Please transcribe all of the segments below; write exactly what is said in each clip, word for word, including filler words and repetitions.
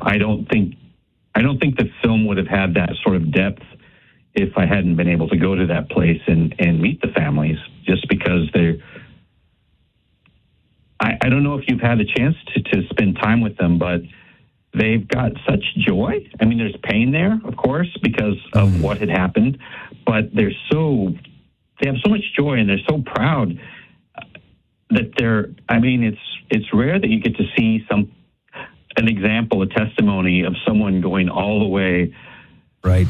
I don't think I don't think the film would have had that sort of depth if I hadn't been able to go to that place and, and meet the families, just because they're, I, I don't know if you've had a chance to, to spend time with them, but they've got such joy. I mean, there's pain there, of course, because of what had happened, but they're so, they have so much joy and they're so proud that they're, I mean, it's, it's rare that you get to see some, an example, a testimony of someone going all the way right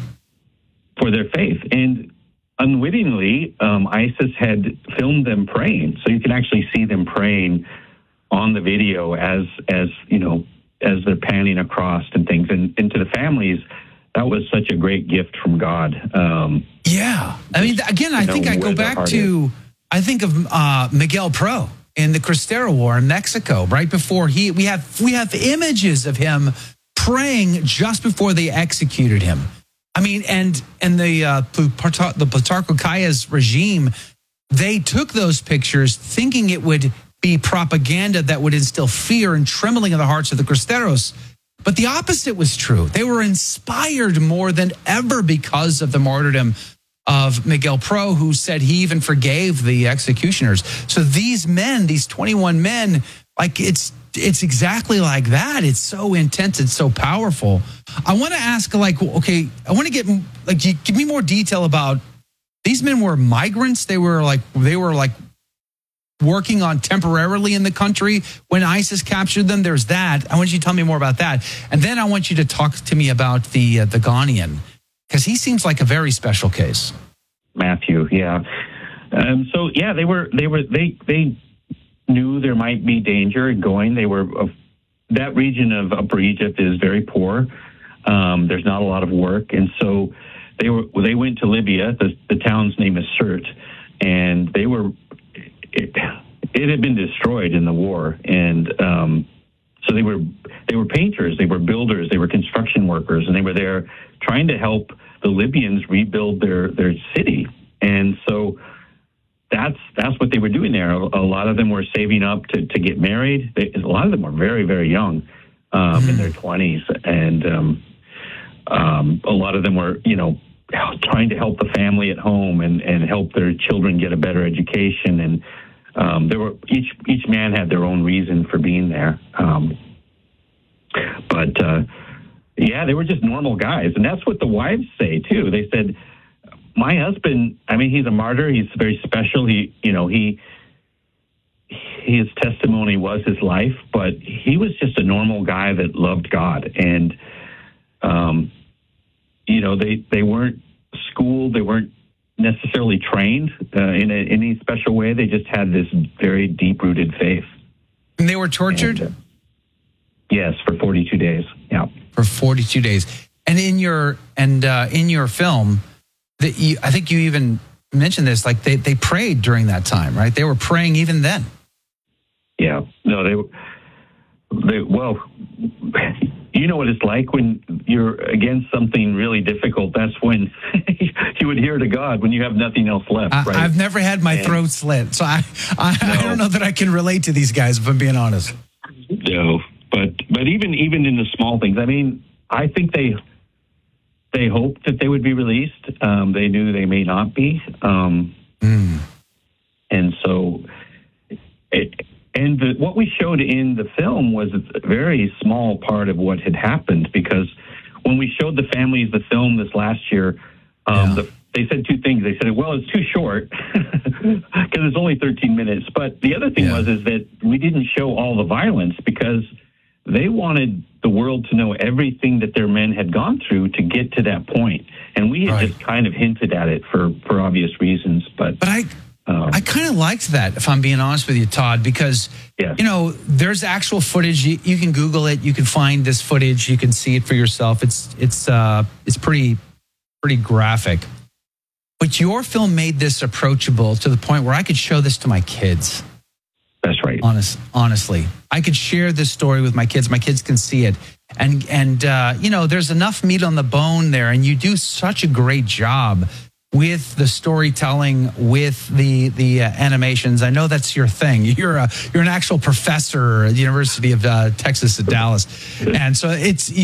for their faith. And unwittingly, um, ISIS had filmed them praying. So you can actually see them praying on the video as, as, you know, as they're panning across and things. And, and to the families, that was such a great gift from God. Um, yeah. I mean, again, I think I go back to, I think of uh, Miguel Pro in the Cristero War in Mexico, right before he, we have, we have images of him praying just before they executed him. I mean, and and the uh, the Plutarco Calles regime, they took those pictures thinking it would be propaganda that would instill fear and trembling in the hearts of the Cristeros. But the opposite was true. They were inspired more than ever because of the martyrdom of Miguel Pro, who said he even forgave the executioners. So these men, these twenty-one men, like it's it's exactly like that. It's so intense. It's so powerful. I want to ask, like, okay, I want to get, like, give me more detail about these men were migrants. They were like, they were like working on temporarily in the country when ISIS captured them. There's that. I want you to tell me more about that. And then I want you to talk to me about the, uh, the Ghanaian, because he seems like a very special case. Matthew. Yeah. Um, so yeah, they were, they were, they, they, knew there might be danger going. They were, uh, that region of Upper Egypt is very poor. Um, there's not a lot of work. And so they were, they went to Libya. The, the town's name is Sirte, and they were, it, it had been destroyed in the war. And, um, so they were, they were painters, they were builders, they were construction workers, and they were there trying to help the Libyans rebuild their, their city. And so, That's that's what they were doing there. A, a lot of them were saving up to, to get married. They, a lot of them were very, very young, um, mm. in their twenties. And um, um, a lot of them were, you know, trying to help the family at home and, and help their children get a better education. And um, there were each each man had their own reason for being there. Um, but, uh, yeah, they were just normal guys. And that's what the wives say, too. They said, my husband, I mean, he's a martyr. He's very special. He, you know, he, his testimony was his life, but he was just a normal guy that loved God. And, um, you know, they, they weren't schooled. They weren't necessarily trained uh, in, a, in any special way. They just had this very deep-rooted faith. And they were tortured? And, uh, yes, for forty-two days. Yeah. For forty-two days. And in your, and uh, in your film, that you, I think you even mentioned this, like they, they prayed during that time, right? They were praying even then. Yeah, no, they, they, well, you know what it's like when you're against something really difficult. That's when you would hear to God when you have nothing else left, I, right? I've never had my and, throat slit, so I, I, no. I don't know that I can relate to these guys, if I'm being honest. No, but, but even, even in the small things, I mean, I think they, They hoped that they would be released. Um, they knew they may not be. Um, mm. And so, it, and the, what we showed in the film was a very small part of what had happened, because when we showed the families the film this last year, um, yeah. the, they said two things. They said, well, it's too short because it's only thirteen minutes. But the other thing yeah. was is that we didn't show all the violence because they wanted the world to know everything that their men had gone through to get to that point. And we had right. just kind of hinted at it for, for obvious reasons. But but I um, I kind of liked that, if I'm being honest with you, Todd, because, yes. you know, there's actual footage. You, you can Google it. You can find this footage. You can see it for yourself. It's it's uh, it's pretty, pretty graphic. But your film made this approachable to the point where I could show this to my kids. That's right. Honest, honestly, I could share this story with my kids. My kids can see it. And, and uh, you know, there's enough meat on the bone there. And you do such a great job with the storytelling, with the the uh, animations. I know that's your thing. You're a, you're an actual professor at the University of uh, Texas at Dallas. And so it's...